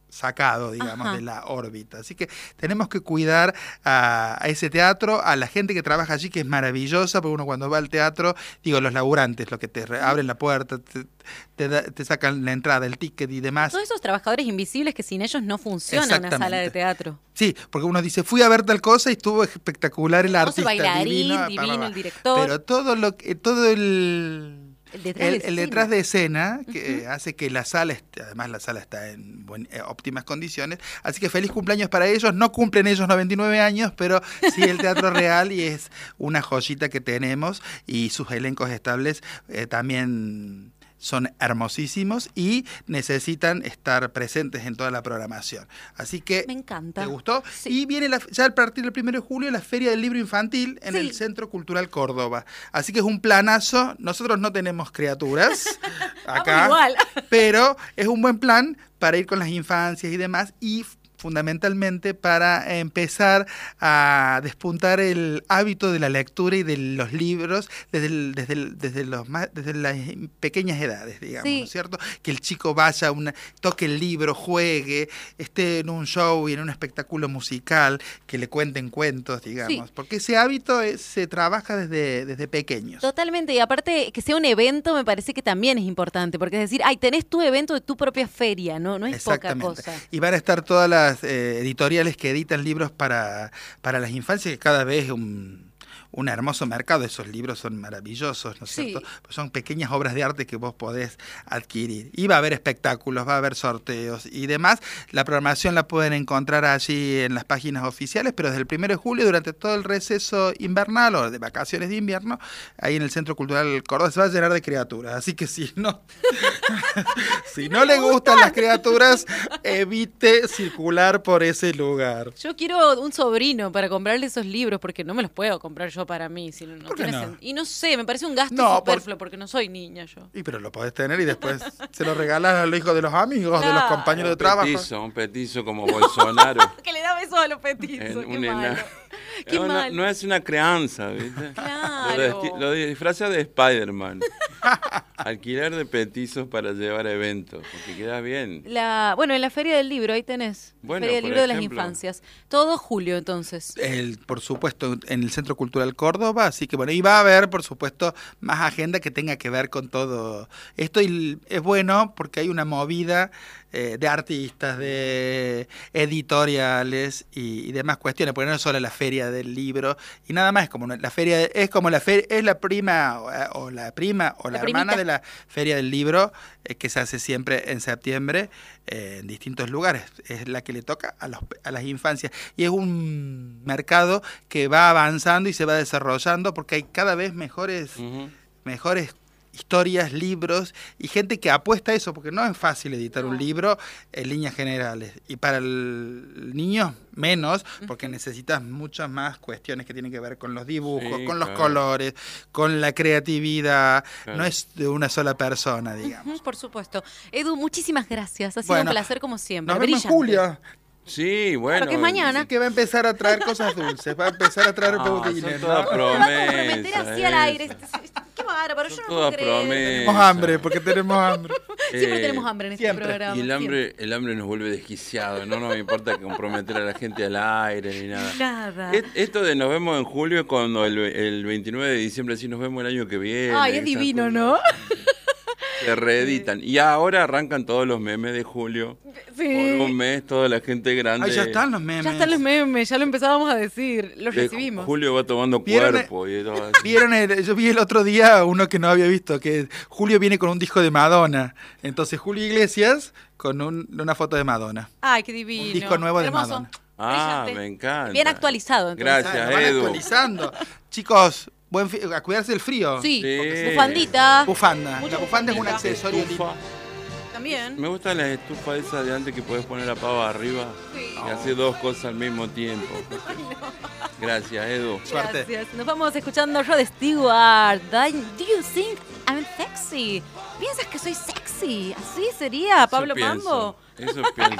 sacado, digamos, de la órbita. Así que tenemos que cuidar a ese teatro, a la gente que trabaja allí, que es maravillosa, porque uno cuando va al teatro, digo, los laburantes, los que te abren la puerta, te sacan la entrada, el ticket y demás. Todos esos trabajadores invisibles que sin ellos no funciona una sala de teatro. Sí, porque uno dice, fui a ver tal cosa y estuvo espectacular el artista, bailarín, divino el director. Pero todo el detrás de escena que hace que la sala, además la sala está en óptimas condiciones, así que feliz cumpleaños para ellos. No cumplen ellos 99 años, pero sí el Teatro Real, y es una joyita que tenemos, y sus elencos estables también son hermosísimos y necesitan estar presentes en toda la programación. Así que, me encanta. ¿Te gustó? Sí. Y viene ya a partir del 1 de julio la Feria del Libro Infantil en el Centro Cultural Córdoba. Así que es un planazo. Nosotros no tenemos criaturas acá, igual. Pero es un buen plan para ir con las infancias y demás, y fundamentalmente para empezar a despuntar el hábito de la lectura y de los libros desde las pequeñas edades, digamos, ¿no es cierto? Que el chico vaya, toque el libro, juegue, esté en un show y en un espectáculo musical, que le cuenten cuentos, digamos, porque ese hábito se trabaja desde pequeños. Totalmente, y aparte que sea un evento me parece que también es importante, porque es decir, tenés tu evento de tu propia feria, no es poca cosa. Y van a estar todas las editoriales que editan libros para las infancias, que cada vez es un hermoso mercado. Esos libros son maravillosos, ¿no es cierto? Pues son pequeñas obras de arte que vos podés adquirir. Y va a haber espectáculos, va a haber sorteos y demás. La programación la pueden encontrar allí en las páginas oficiales, pero desde el 1 de julio, durante todo el receso invernal o de vacaciones de invierno, ahí en el Centro Cultural Córdoba se va a llenar de criaturas. Así que si no le gustan las criaturas, evite circular por ese lugar. Yo quiero un sobrino para comprarle esos libros, porque no me los puedo comprar yo para mí. Si no ¿Por qué no? Y no sé, me parece un gasto superfluo, porque no soy niña yo. Pero lo podés tener y después se lo regalas a los hijos de los amigos, de los compañeros de trabajo. Un petizo como Bolsonaro. Que le da besos a los petizos, qué malo. No es una crianza, ¿viste? Claro. Lo disfraza de Spider-Man. Alquiler de petizos para llevar a eventos, porque queda bien. En la Feria del Libro, ahí tenés. Feria del Libro de las Infancias. Todo julio, entonces. Por supuesto, en el Centro Cultural Córdoba, así que y va a haber, por supuesto, más agenda que tenga que ver con todo esto, y es bueno porque hay una movida de artistas, de editoriales y demás cuestiones, porque no es solo la Feria del Libro y nada más, es la prima o la hermana de la Feria del Libro, que se hace siempre en septiembre en distintos lugares. Es la que le toca a las infancias, y es un mercado que va avanzando y se va desarrollando porque hay cada vez mejores historias, libros, y gente que apuesta a eso, porque no es fácil editar un libro en líneas generales, y para el niño menos, porque necesitas muchas más cuestiones que tienen que ver con los dibujos, con los colores, con la creatividad. No es de una sola persona, digamos. Por supuesto. Edu, muchísimas gracias, ha sido un placer como siempre. Nos vemos en julio. Sí, bueno. Porque es mañana. Que va a empezar a traer cosas dulces, va a empezar a traer budines. Toda promesa. Meter así al aire. Qué bárbaro, yo no puedo creer. Tenemos hambre, porque tenemos hambre. Siempre tenemos hambre en este programa. Y el hambre nos vuelve desquiciado. No nos importa comprometer a la gente al aire ni nada. Nada. Esto de nos vemos en julio, cuando el 29 de diciembre sí nos vemos el año que viene. Ay, es divino, ¿no? Se reeditan. Y ahora arrancan todos los memes de julio. Por un mes, toda la gente grande. Ya están los memes. Ya están los memes, ya lo empezábamos a decir. Los recibimos. Julio va tomando cuerpo y todo. Yo vi el otro día uno que no había visto, que Julio viene con un disco de Madonna. Entonces Julio Iglesias con una foto de Madonna. Ay, qué divino. Un disco nuevo de Madonna. Me encanta. Bien actualizado, entonces. Gracias, Lo van Edu. actualizando. Chicos, a cuidarse del frío. Sí. Bufandita. Bufanda. Mucha La bufanda es un bufandita. accesorio lindo. También. Me gustan las estufas esas de antes que podés poner la pava arriba y hacer dos cosas al mismo tiempo. Gracias, Edu. Suerte. Gracias. Nos vamos escuchando Rod Stewart. Do you think I'm sexy? ¿Piensas que soy sexy? ¿Así sería, Pablo Pambo? Eso pienso.